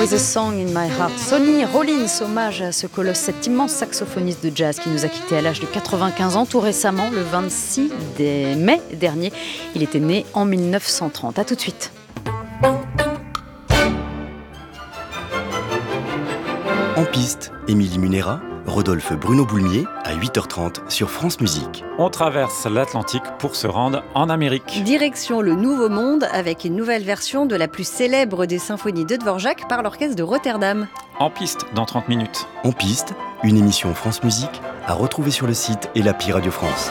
With a Song in My Heart. Sonny Rollins, hommage à ce colosse, cet immense saxophoniste de jazz qui nous a quittés à l'âge de 95 ans, tout récemment, le 26 mai dernier. Il était né en 1930. À tout de suite. En piste, Émilie Munera, Rodolphe Bruno Boulmier à 8h30 sur France Musique. On traverse l'Atlantique pour se rendre en Amérique. Direction le Nouveau Monde avec une nouvelle version de la plus célèbre des symphonies de Dvorak par l'orchestre de Rotterdam. En piste dans 30 minutes. En piste, une émission France Musique à retrouver sur le site et l'appli Radio France.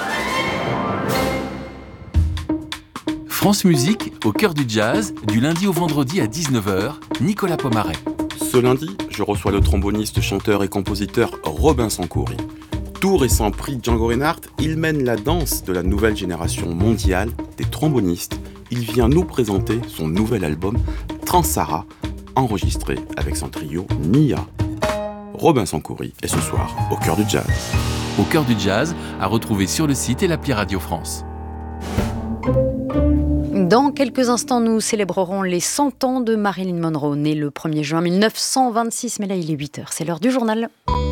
France Musique, au cœur du jazz, du lundi au vendredi à 19h, Nicolas Pomaret. Ce lundi, je reçois le tromboniste, chanteur et compositeur Robin Sankouri. Tout récent prix Django Reinhardt, il mène la danse de la nouvelle génération mondiale des trombonistes. Il vient nous présenter son nouvel album Transara, enregistré avec son trio Nia. Robin Sankouri est ce soir au cœur du jazz. Au cœur du jazz, à retrouver sur le site et l'appli Radio France. Dans quelques instants, nous célébrerons les 100 ans de Marilyn Monroe, née le 1er juin 1926. Mais là, il est 8h, c'est l'heure du journal.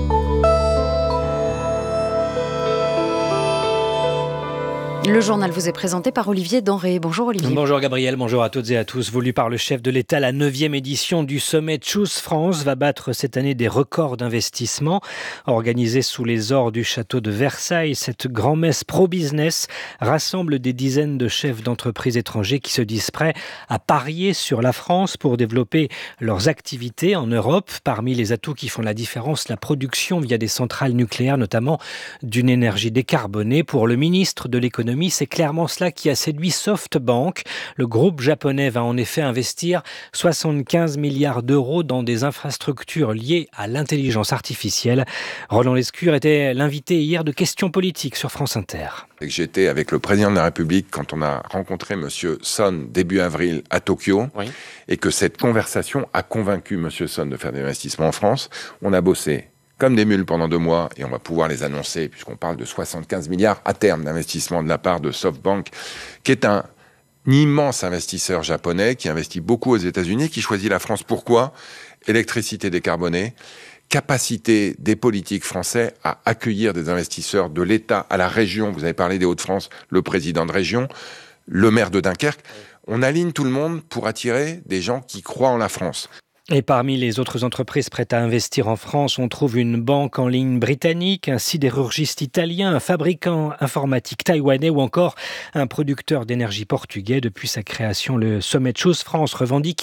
Le journal vous est présenté par Olivier Denré. Bonjour Olivier. Bonjour Gabriel, bonjour à toutes et à tous. Voulu par le chef de l'État, la 9e édition du sommet Choose France va battre cette année des records d'investissement. Organisée sous les ors du château de Versailles, cette grand-messe pro-business rassemble des dizaines de chefs d'entreprises étrangers qui se disent prêts à parier sur la France pour développer leurs activités en Europe. Parmi les atouts qui font la différence, la production via des centrales nucléaires, notamment d'une énergie décarbonée. Pour le ministre de l'économie, c'est clairement cela qui a séduit SoftBank. Le groupe japonais va en effet investir 75 milliards d'euros dans des infrastructures liées à l'intelligence artificielle. Roland Lescure était l'invité hier de Questions politiques sur France Inter. J'étais avec le président de la République quand on a rencontré M. Son début avril à Tokyo, oui. Et que cette conversation a convaincu M. Son de faire des investissements en France. On a bossé comme des mules pendant 2 mois, et on va pouvoir les annoncer, puisqu'on parle de 75 milliards à terme d'investissement de la part de SoftBank, qui est un immense investisseur japonais, qui investit beaucoup aux États-Unis, qui choisit la France. Pourquoi ? Électricité décarbonée, capacité des politiques français à accueillir des investisseurs de l'État à la région. Vous avez parlé des Hauts-de-France, le président de région, le maire de Dunkerque. On aligne tout le monde pour attirer des gens qui croient en la France. Et parmi les autres entreprises prêtes à investir en France, on trouve une banque en ligne britannique, un sidérurgiste italien, un fabricant informatique taïwanais ou encore un producteur d'énergie portugais. Depuis sa création, le sommet Choose France revendique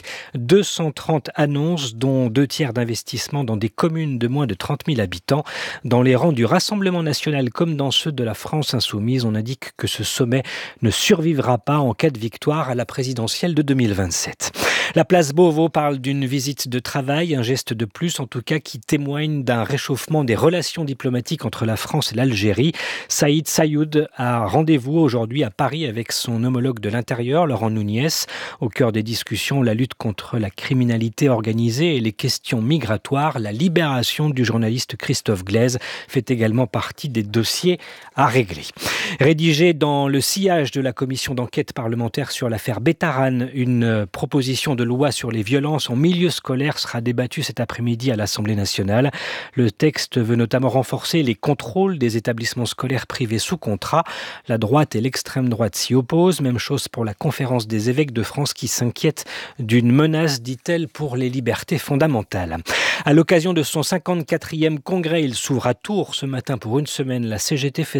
230 annonces, dont 2 tiers d'investissement dans des communes de moins de 30 000 habitants. Dans les rangs du Rassemblement national comme dans ceux de la France insoumise, on indique que ce sommet ne survivra pas en cas de victoire à la présidentielle de 2027. La place Beauvau parle d'une visite de travail, un geste de plus en tout cas qui témoigne d'un réchauffement des relations diplomatiques entre la France et l'Algérie. Saïd Sayoud a rendez-vous aujourd'hui à Paris avec son homologue de l'Intérieur, Laurent Nunez. Au cœur des discussions, la lutte contre la criminalité organisée et les questions migratoires. La libération du journaliste Christophe Glaise fait également partie des dossiers à régler. Rédigée dans le sillage de la commission d'enquête parlementaire sur l'affaire Bétarane, une proposition de loi sur les violences en milieu scolaire sera débattue cet après-midi à l'Assemblée nationale. Le texte veut notamment renforcer les contrôles des établissements scolaires privés sous contrat. La droite et l'extrême droite s'y opposent. Même chose pour la conférence des évêques de France qui s'inquiète d'une menace, dit-elle, pour les libertés fondamentales. À l'occasion de son 54e congrès, il s'ouvre à Tours ce matin pour une semaine. La CGT fait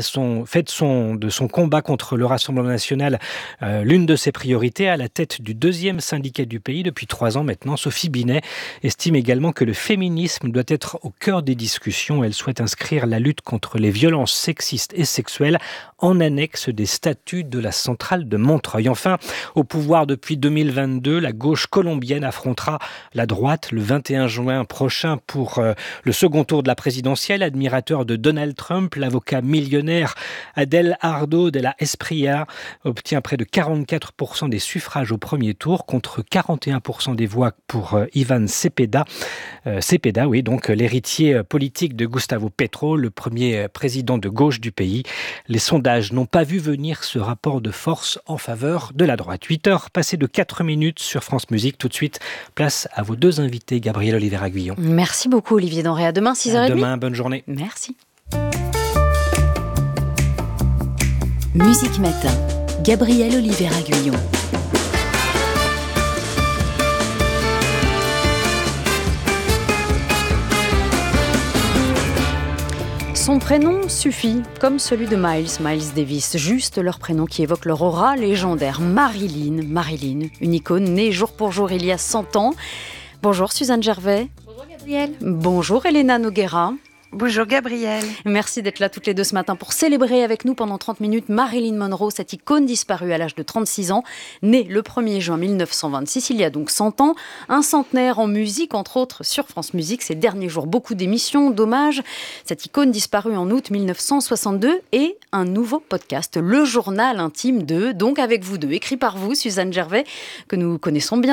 de son combat contre le Rassemblement national l'une de ses priorités. À la tête du 2e syndicat du pays depuis 3 ans maintenant, Sophie Binet estime également que le féminisme doit être au cœur des discussions. Elle souhaite inscrire la lutte contre les violences sexistes et sexuelles en annexe des statuts de la centrale de Montreuil. Enfin, au pouvoir depuis 2022, la gauche colombienne affrontera la droite le 21 juin prochain pour le second tour de la présidentielle. Admirateur de Donald Trump, l'avocat millionnaire Adelardo de la Espriella obtient près de 44% des suffrages au premier tour contre 40 51% des voix pour Ivan Cepeda. Cepeda, oui, donc l'héritier politique de Gustavo Petro, le premier président de gauche du pays. Les sondages n'ont pas vu venir ce rapport de force en faveur de la droite. 8h, passé de 4 minutes sur France Musique. Tout de suite, place à vos deux invités, Gabriel Olivéra-Guyon. Merci beaucoup Olivier Denré. À demain 6h30. À demain, bonne journée. Merci. Musique Matin, Gabriel Olivéra-Guyon. Son prénom suffit, comme celui de Miles Davis, juste leur prénom qui évoque leur aura légendaire. Marilyn, une icône née jour pour jour il y a 100 ans. Bonjour Suzanne Gervais. Bonjour Gabriel. Bonjour Elena Noguera. Bonjour Gabriel. Merci d'être là toutes les deux ce matin pour célébrer avec nous pendant 30 minutes Marilyn Monroe, cette icône disparue à l'âge de 36 ans, née le 1er juin 1926, il y a donc 100 ans, un centenaire en musique, entre autres sur France Musique, ces derniers jours, beaucoup d'émissions, d'hommages, cette icône disparue en août 1962 et un nouveau podcast, Le Journal Intime de, donc avec vous deux, écrit par vous, Suzanne Gervais, que nous connaissons bien